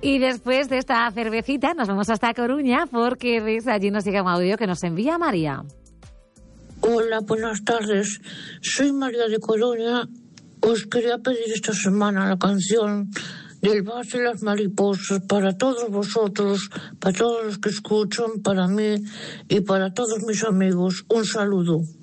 Y después de esta cervecita nos vamos hasta Coruña porque allí nos llega un audio que nos envía María. Hola, buenas tardes. Soy María de Coruña. Os quería pedir esta semana la canción del Vals de las Mariposas para todos vosotros, para todos los que escuchan, para mí y para todos mis amigos. Un saludo.